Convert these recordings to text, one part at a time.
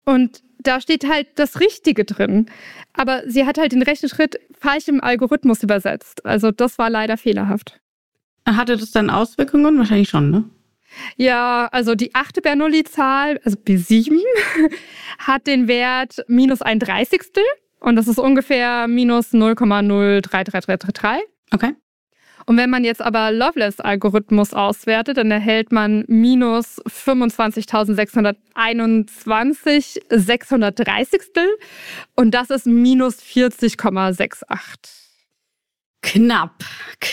Und da steht halt das Richtige drin. Aber sie hat halt den Rechenschritt falsch im Algorithmus übersetzt. Also das war leider fehlerhaft. Hatte das dann Auswirkungen? Wahrscheinlich schon, ne? Ja, also die 8. Bernoulli-Zahl, also B7, hat den Wert -1/30. Und das ist ungefähr -0,03333. Okay. Und wenn man jetzt aber Loveless-Algorithmus auswertet, dann erhält man -25.621,630. Und das ist -40,68. Knapp.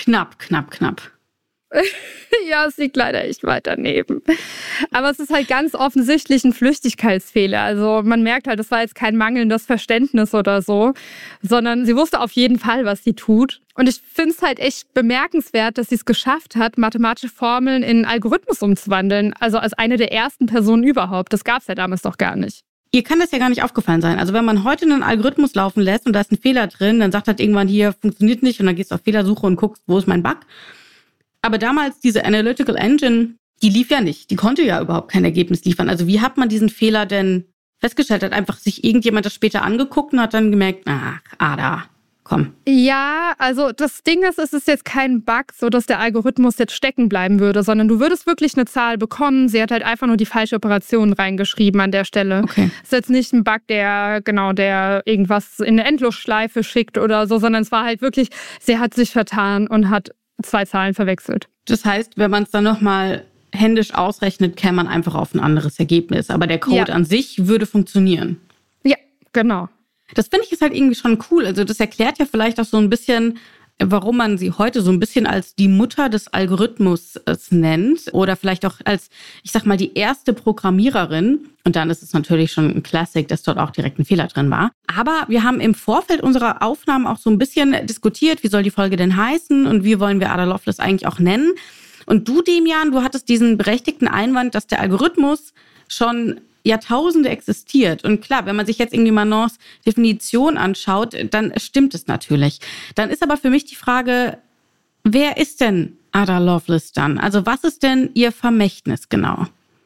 Ja, es liegt leider echt weit daneben. Aber es ist halt ganz offensichtlich ein Flüchtigkeitsfehler. Also man merkt halt, das war jetzt kein mangelndes Verständnis oder so, sondern sie wusste auf jeden Fall, was sie tut. Und ich finde es halt echt bemerkenswert, dass sie es geschafft hat, mathematische Formeln in Algorithmus umzuwandeln. Also als eine der ersten Personen überhaupt. Das gab es ja damals doch gar nicht. Ihr kann das ja gar nicht aufgefallen sein. Also wenn man heute einen Algorithmus laufen lässt und da ist ein Fehler drin, dann sagt halt irgendwann hier, funktioniert nicht und dann gehst du auf Fehlersuche und guckst, wo ist mein Bug. Aber damals diese Analytical Engine, die lief ja nicht. Die konnte ja überhaupt kein Ergebnis liefern. Also wie hat man diesen Fehler denn festgestellt? Hat einfach sich irgendjemand das später angeguckt und hat dann gemerkt, ach, Ada, komm. Ja, also das Ding ist, es ist jetzt kein Bug, so dass der Algorithmus jetzt stecken bleiben würde, sondern du würdest wirklich eine Zahl bekommen. Sie hat halt einfach nur die falsche Operation reingeschrieben an der Stelle. Okay. Es ist jetzt nicht ein Bug, der irgendwas in eine Endlosschleife schickt oder so, sondern es war halt wirklich, sie hat sich vertan und hat 2 Zahlen verwechselt. Das heißt, wenn man es dann nochmal händisch ausrechnet, käme man einfach auf ein anderes Ergebnis. Aber der Code an sich würde funktionieren. Ja, genau. Das finde ich ist halt irgendwie schon cool. Also das erklärt ja vielleicht auch so ein bisschen, warum man sie heute so ein bisschen als die Mutter des Algorithmus nennt. Oder vielleicht auch als, ich sag mal, die erste Programmiererin. Und dann ist es natürlich schon ein Classic, dass dort auch direkt ein Fehler drin war. Aber wir haben im Vorfeld unserer Aufnahmen auch so ein bisschen diskutiert, wie soll die Folge denn heißen und wie wollen wir Ada Lovelace eigentlich auch nennen. Und du, Demian, du hattest diesen berechtigten Einwand, dass der Algorithmus schon Jahrtausende existiert. Und klar, wenn man sich jetzt irgendwie Manons Definition anschaut, dann stimmt es natürlich. Dann ist aber für mich die Frage, wer ist denn Ada Lovelace dann? Also was ist denn ihr Vermächtnis genau?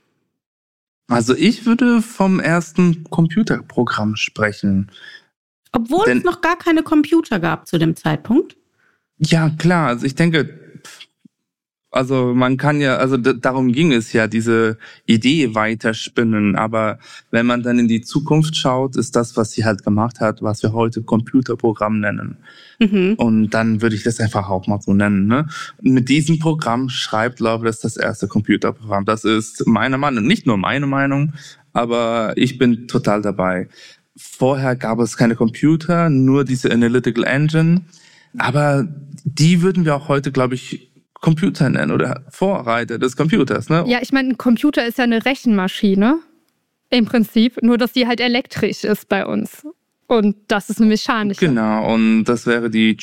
Also ich würde vom ersten Computerprogramm sprechen. Obwohl es noch gar keine Computer gab zu dem Zeitpunkt? Ja, klar. Also ich denke, also man kann ja, also darum ging es ja, diese Idee weiterspinnen. Aber wenn man dann in die Zukunft schaut, ist das, was sie halt gemacht hat, was wir heute Computerprogramm nennen. Mhm. Und dann würde ich das einfach auch mal so nennen. Ne? Mit diesem Programm schreibt Lovelace das erste Computerprogramm. Das ist meine Meinung, nicht nur meine Meinung, aber ich bin total dabei. Vorher gab es keine Computer, nur diese Analytical Engine. Aber die würden wir auch heute, glaube ich, Computer nennen oder Vorreiter des Computers, ne? Ja, ich meine, ein Computer ist ja eine Rechenmaschine im Prinzip, nur dass die halt elektrisch ist bei uns. Und das ist eine mechanische. Genau, und das wäre die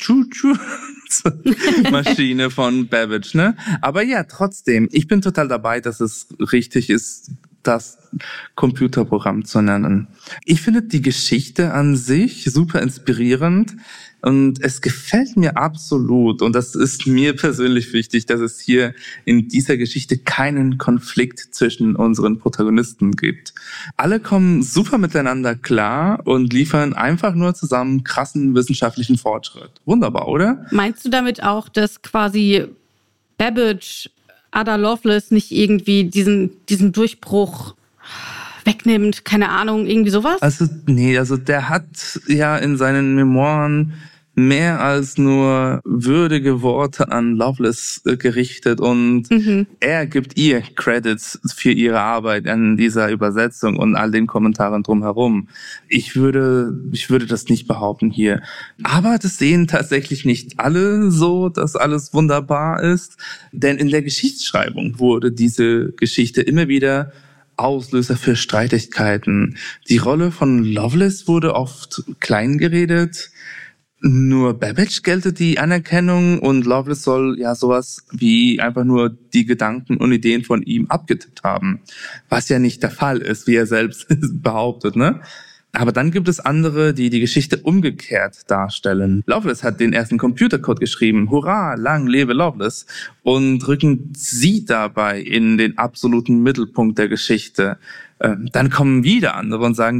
Maschine von Babbage, ne? Aber ja, trotzdem, ich bin total dabei, dass es richtig ist, das Computerprogramm zu nennen. Ich finde die Geschichte an sich super inspirierend. Und es gefällt mir absolut, und das ist mir persönlich wichtig, dass es hier in dieser Geschichte keinen Konflikt zwischen unseren Protagonisten gibt. Alle kommen super miteinander klar und liefern einfach nur zusammen krassen wissenschaftlichen Fortschritt. Wunderbar, oder? Meinst du damit auch, dass quasi Babbage Ada Lovelace nicht irgendwie diesen Durchbruch wegnimmt? Keine Ahnung, irgendwie sowas? Also der hat ja in seinen Memoiren mehr als nur würdige Worte an Lovelace gerichtet und er gibt ihr Credits für ihre Arbeit an dieser Übersetzung und all den Kommentaren drumherum. Ich würde das nicht behaupten hier. Aber das sehen tatsächlich nicht alle so, dass alles wunderbar ist, denn in der Geschichtsschreibung wurde diese Geschichte immer wieder Auslöser für Streitigkeiten. Die Rolle von Lovelace wurde oft klein geredet. Nur Babbage gelte die Anerkennung und Lovelace soll ja sowas wie einfach nur die Gedanken und Ideen von ihm abgetippt haben. Was ja nicht der Fall ist, wie er selbst behauptet, ne? Aber dann gibt es andere, die die Geschichte umgekehrt darstellen. Loveless hat den ersten Computercode geschrieben. Hurra, lang lebe Loveless. Und rücken sie dabei in den absoluten Mittelpunkt der Geschichte. Dann kommen wieder andere und sagen,